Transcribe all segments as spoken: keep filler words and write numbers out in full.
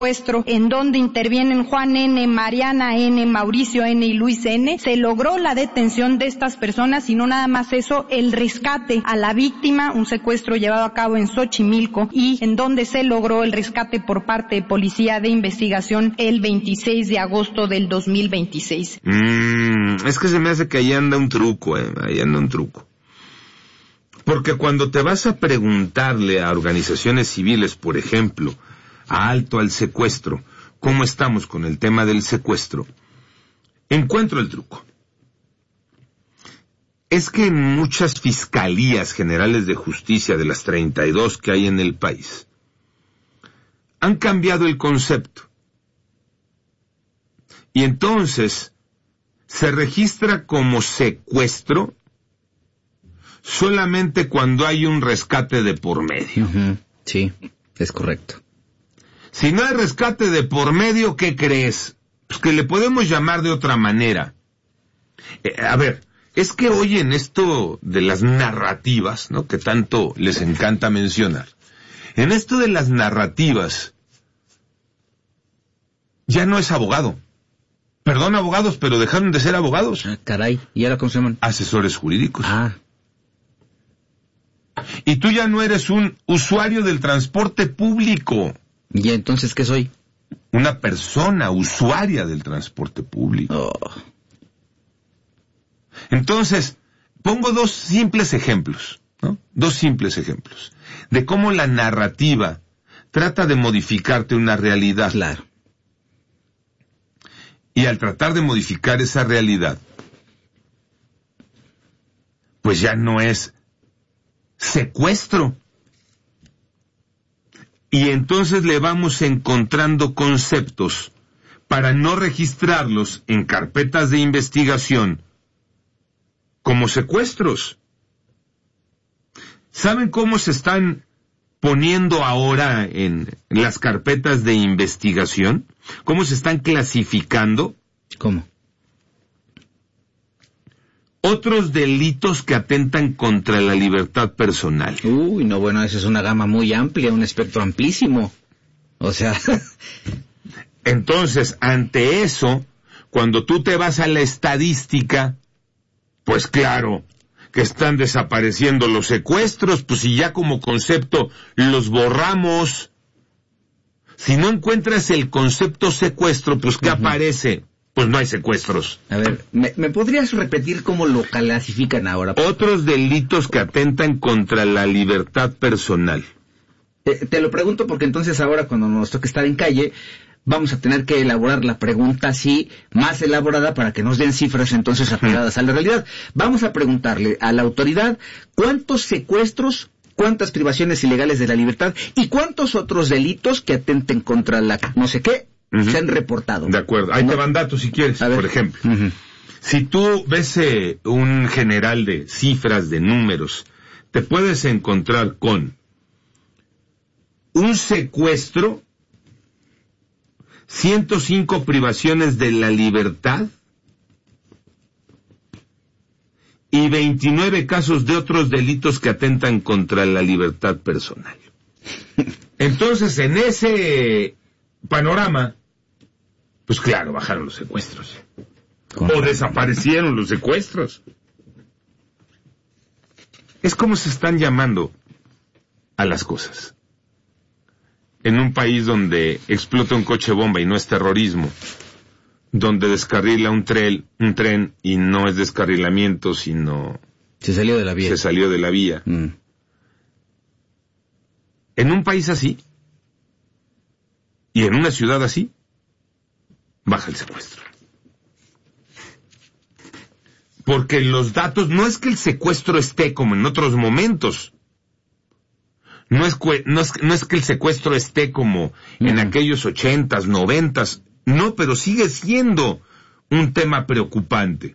secuestro, en donde intervienen Juan N., Mariana N., Mauricio N. y Luis N., se logró la detención de estas personas y no nada más eso, el rescate a la víctima, un secuestro llevado a cabo en Xochimilco y en donde se logró el rescate por parte de Policía de Investigación el veintiséis de agosto del dos mil veintiséis. Mm, es que se me hace que ahí anda un truco, eh, ahí anda un truco. Porque cuando te vas a preguntarle a organizaciones civiles, por ejemplo, a Alto al Secuestro, ¿cómo estamos con el tema del secuestro? Encuentro el truco. Es que en muchas fiscalías generales de justicia de las treinta y dos que hay en el país, han cambiado el concepto. Y entonces, se registra como secuestro solamente cuando hay un rescate de por medio. Uh-huh. Sí, es correcto. Si no hay rescate de por medio, ¿qué crees? Pues que le podemos llamar de otra manera. Eh, a ver, es que hoy en esto de las narrativas, ¿no?, que tanto les encanta mencionar, en esto de las narrativas, ya no es abogado. Perdón, abogados, pero dejaron de ser abogados. Ah, caray, ¿y ahora cómo se llaman? Asesores jurídicos. Ah. Y tú ya no eres un usuario del transporte público. ¿Y entonces qué soy? Una persona usuaria del transporte público. Oh. Entonces, pongo dos simples ejemplos, ¿no? Dos simples ejemplos de cómo la narrativa trata de modificarte una realidad. Claro. Y al tratar de modificar esa realidad, pues ya no es secuestro. Y entonces le vamos encontrando conceptos para no registrarlos en carpetas de investigación como secuestros. ¿Saben cómo se están poniendo ahora en las carpetas de investigación? ¿Cómo se están clasificando? ¿Cómo? Otros delitos que atentan contra la libertad personal. Uy, no, bueno, esa es una gama muy amplia, un espectro amplísimo. O sea... Entonces, ante eso, cuando tú te vas a la estadística, pues claro, que están desapareciendo los secuestros, pues si ya como concepto los borramos. Si no encuentras el concepto secuestro, pues ¿qué uh-huh. aparece? Pues no hay secuestros. A ver, ¿me, ¿me podrías repetir cómo lo clasifican ahora? Otros delitos que atentan contra la libertad personal. Te, te lo pregunto porque entonces ahora cuando nos toque estar en calle, vamos a tener que elaborar la pregunta así, más elaborada, para que nos den cifras entonces apegadas a la realidad. Vamos a preguntarle a la autoridad cuántos secuestros, cuántas privaciones ilegales de la libertad y cuántos otros delitos que atenten contra la no sé qué, Uh-huh. se han reportado. De acuerdo. Ahí ¿no? te van datos si quieres, por ejemplo. Uh-huh. Si tú ves eh, un general de cifras, de números, te puedes encontrar con un secuestro, ciento cinco privaciones de la libertad y veintinueve casos de otros delitos que atentan contra la libertad personal. Entonces, en ese panorama, pues claro, bajaron los secuestros. O desaparecieron los secuestros. Es como se están llamando a las cosas. En un país donde explota un coche bomba y no es terrorismo, donde descarrila un tren, un tren y no es descarrilamiento, sino... Se salió de la vía. Se salió de la vía. Mm. En un país así, y en una ciudad así, baja el secuestro. Porque los datos, no es que el secuestro esté como en otros momentos. No es, no es, no es que el secuestro esté como mm. en aquellos ochentas, noventas. No, pero sigue siendo un tema preocupante.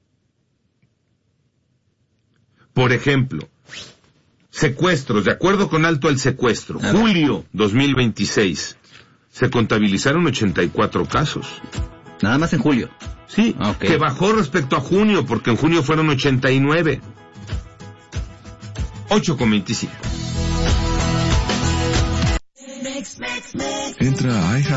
Por ejemplo, secuestros, de acuerdo con Alto al Secuestro, julio dos mil veintiséis, se contabilizaron ochenta y cuatro casos. Nada más en julio. Sí, okay. Que bajó respecto a junio, porque en junio fueron ochenta y nueve. ocho con veinticinco. Entra a